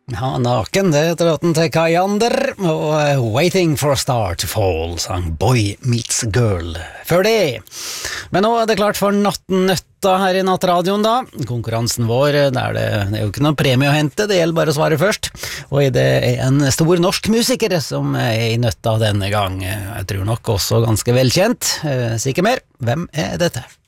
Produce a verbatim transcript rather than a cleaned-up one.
Ja, naken, det heter låten til Kajander, og uh, Waiting for a Star to Fall, sang Boy Meets Girl før det. Men nå er det klart for nattnøtta her i nattradioen da. Konkurransen vår, der det, det er jo ikke noen premie å hente, det gjelder bare å svare først. Og det er en stor norsk musiker som er i nøtta denne gang. Jeg tror nok også ganske velkjent. Uh, Sikkert mer. Hvem er dette?